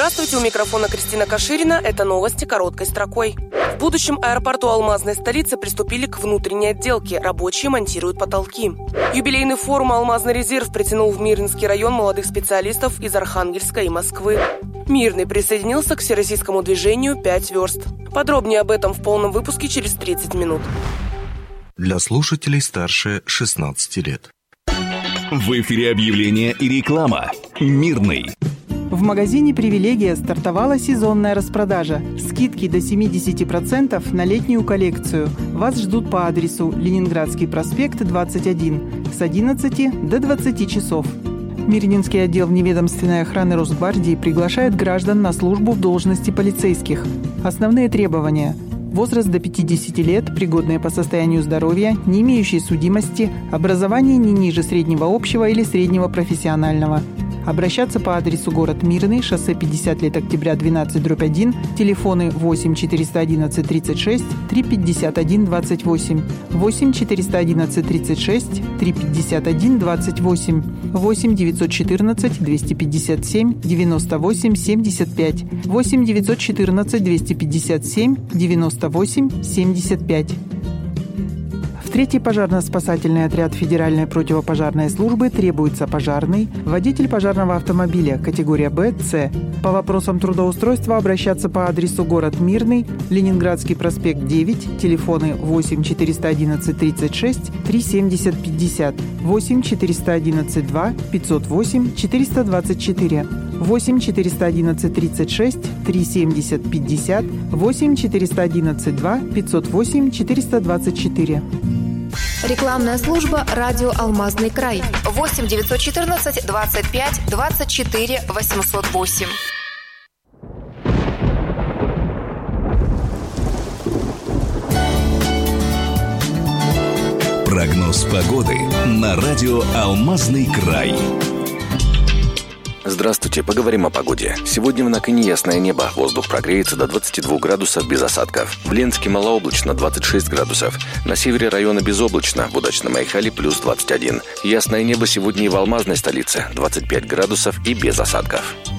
Здравствуйте, у микрофона Кристина Каширина. Это новости короткой строкой. В будущем аэропорту алмазной столицы приступили к внутренней отделке. Рабочие монтируют потолки. Юбилейный форум «Алмазный резерв» притянул в Мирнинский район молодых специалистов из Архангельска и Москвы. Мирный присоединился к всероссийскому движению «5 верст». Подробнее об этом в полном выпуске через 30 минут. Для слушателей старше 16 лет. В эфире объявление и реклама. Мирный. В магазине «Привилегия» стартовала сезонная распродажа. Скидки до 70% на летнюю коллекцию. Вас ждут по адресу Ленинградский проспект, 21, с 11 до 20 часов. Мирнинский отдел вневедомственной охраны Росгвардии приглашает граждан на службу в должности полицейских. Основные требования: возраст до 50 лет, пригодные по состоянию здоровья, не имеющие судимости, образование не ниже среднего общего или среднего профессионального. Обращаться по адресу город Мирный, шоссе 50 лет октября, 12/1, телефоны 8 411 36 351 28, 8 411 36 351 28, 8 914 257 98 75, 8 914 257 98 75. В третий пожарно-спасательный отряд Федеральной противопожарной службы требуется пожарный, водитель пожарного автомобиля категория Б, С. По вопросам трудоустройства обращаться по адресу город Мирный, Ленинградский проспект 9, телефоны 8 411 36 370 50, 8 411 2 508 424, 8 411 36 370 50, 8 411 2 508 424. Рекламная служба «Радио Алмазный край». 8 914 25 24 808. Прогноз погоды на радио «Алмазный край». Здравствуйте, поговорим о погоде. Сегодня в Наконе ясное небо, воздух прогреется до 22 градусов без осадков. В Ленске малооблачно 26 градусов. На севере района безоблачно, в Удачном Айхале плюс 21. Ясное небо сегодня и в алмазной столице 25 градусов и без осадков.